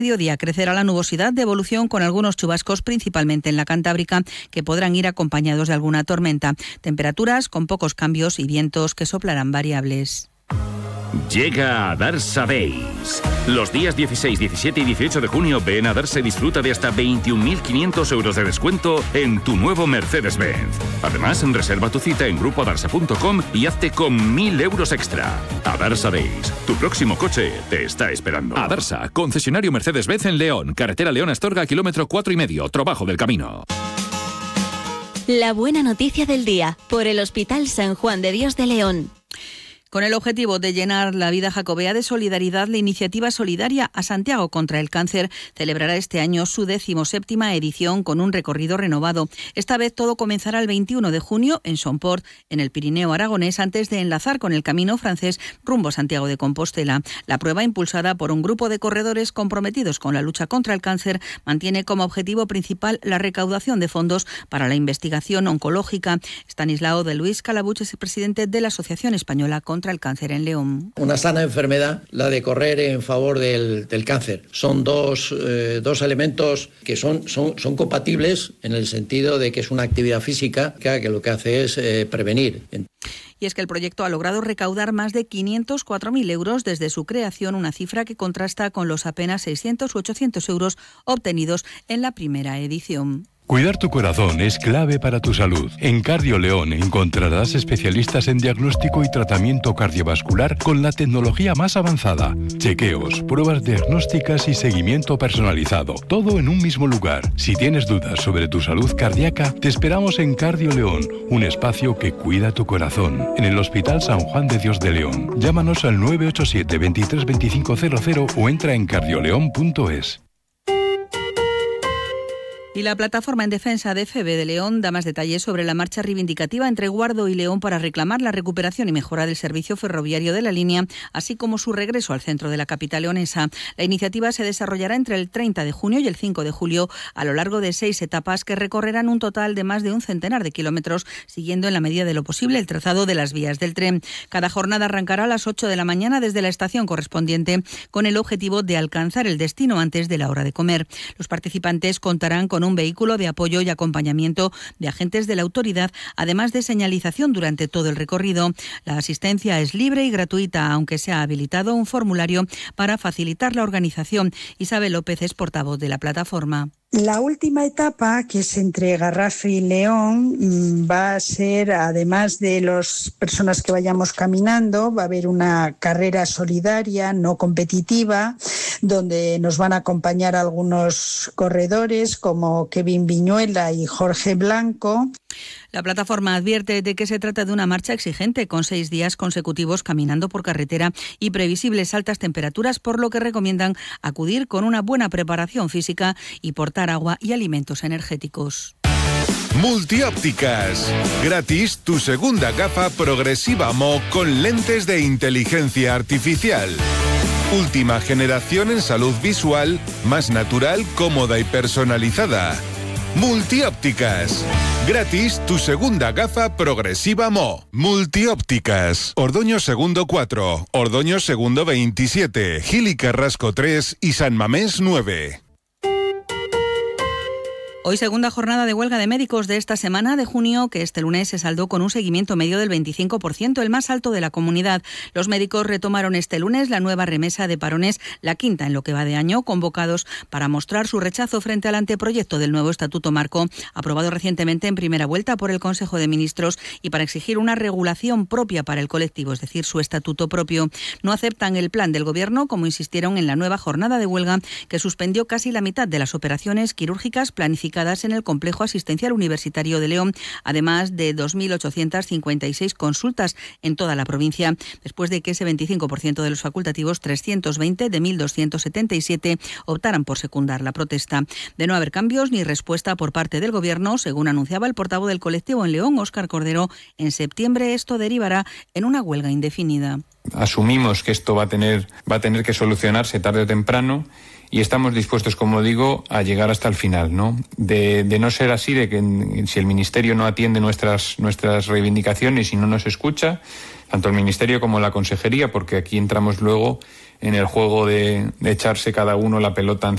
Mediodía crecerá la nubosidad de evolución con algunos chubascos, principalmente en la Cantábrica, que podrán ir acompañados de alguna tormenta. Temperaturas con pocos cambios y vientos que soplarán variables. Llega a Darsa Days. Los días 16, 17 y 18 de junio ven a Darsa y disfruta de hasta 21.500 euros de descuento en tu nuevo Mercedes-Benz. Además, reserva tu cita en grupodarsa.com y hazte con 1.000 euros extra. A Darsa Days. Tu próximo coche te está esperando. A Darsa, concesionario Mercedes-Benz en León. Carretera León-Astorga, kilómetro 4,5. Trabajo del camino. La buena noticia del día por el Hospital San Juan de Dios de León. Con el objetivo de llenar la vida jacobea de solidaridad, la iniciativa solidaria A Santiago contra el Cáncer celebrará este año su 17ª edición con un recorrido renovado. Esta vez todo comenzará el 21 de junio en Somport, en el Pirineo aragonés, antes de enlazar con el camino francés rumbo a Santiago de Compostela. La prueba, impulsada por un grupo de corredores comprometidos con la lucha contra el cáncer, mantiene como objetivo principal la recaudación de fondos para la investigación oncológica. Estanislao de Luis Calabuch es el presidente de la Asociación Española contra el Cáncer en León. Una sana enfermedad, la de correr en favor del cáncer. Son dos elementos que son compatibles en el sentido de que es una actividad física que lo que hace es prevenir. Y es que el proyecto ha logrado recaudar más de 504.000 euros desde su creación, una cifra que contrasta con los apenas 600 u 800 euros obtenidos en la primera edición. Cuidar tu corazón es clave para tu salud. En Cardio León encontrarás especialistas en diagnóstico y tratamiento cardiovascular con la tecnología más avanzada. Chequeos, pruebas diagnósticas y seguimiento personalizado. Todo en un mismo lugar. Si tienes dudas sobre tu salud cardíaca, te esperamos en Cardio León, un espacio que cuida tu corazón. En el Hospital San Juan de Dios de León. Llámanos al 987 23 2500 o entra en cardioleón.es. Y la plataforma en defensa de FB de León da más detalles sobre la marcha reivindicativa entre Guardo y León para reclamar la recuperación y mejora del servicio ferroviario de la línea, así como su regreso al centro de la capital leonesa. La iniciativa se desarrollará entre el 30 de junio y el 5 de julio a lo largo de 6 etapas que recorrerán un total de más de un centenar de kilómetros, siguiendo en la medida de lo posible el trazado de las vías del tren. Cada jornada arrancará a las 8 de la mañana desde la estación correspondiente, con el objetivo de alcanzar el destino antes de la hora de comer. Los participantes contarán con un vehículo de apoyo y acompañamiento de agentes de la autoridad, además de señalización durante todo el recorrido. La asistencia es libre y gratuita, aunque se ha habilitado un formulario para facilitar la organización. Isabel López es portavoz de la plataforma. La última etapa, que es entre Garraf y León, va a ser, además de las personas que vayamos caminando, va a haber una carrera solidaria, no competitiva, donde nos van a acompañar algunos corredores como Kevin Viñuela y Jorge Blanco. La plataforma advierte de que se trata de una marcha exigente, con 6 días consecutivos caminando por carretera y previsibles altas temperaturas, por lo que recomiendan acudir con una buena preparación física y portar agua y alimentos energéticos. Multiópticas. Gratis tu segunda gafa progresiva Mo con lentes de inteligencia artificial. Última generación en salud visual, más natural, cómoda y personalizada. Multiópticas. Gratis tu segunda gafa progresiva Mo. Multiópticas. Ordoño Segundo 4, Ordoño Segundo 27, Gil y Carrasco 3 y San Mamés 9. Hoy segunda jornada de huelga de médicos de esta semana de junio, que este lunes se saldó con un seguimiento medio del 25%, el más alto de la comunidad. Los médicos retomaron este lunes la nueva remesa de parones, la quinta en lo que va de año, convocados para mostrar su rechazo frente al anteproyecto del nuevo Estatuto Marco, aprobado recientemente en primera vuelta por el Consejo de Ministros, y para exigir una regulación propia para el colectivo, es decir, su estatuto propio. No aceptan el plan del Gobierno, como insistieron en la nueva jornada de huelga, que suspendió casi la mitad de las operaciones quirúrgicas planificadas en el Complejo Asistencial Universitario de León, además de 2.856 consultas en toda la provincia, después de que ese 25% de los facultativos, 320 de 1.277, optaran por secundar la protesta. De no haber cambios ni respuesta por parte del Gobierno, según anunciaba el portavoz del colectivo en León, Óscar Cordero, en septiembre esto derivará en una huelga indefinida. Asumimos que esto va a tener que solucionarse tarde o temprano, y estamos dispuestos, como digo, a llegar hasta el final, ¿no? De no ser así, de que si el Ministerio no atiende nuestras reivindicaciones y no nos escucha, tanto el Ministerio como la Consejería, porque aquí entramos luego en el juego de echarse cada uno la pelota